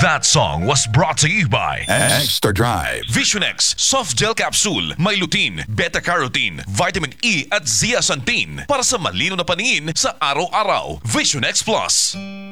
That song was brought to you by Extra Drive. Visionex Soft Gel Capsule. May lutein, beta-carotene, vitamin E at zeaxanthin para sa malino na paningin sa araw-araw. Visionex Plus.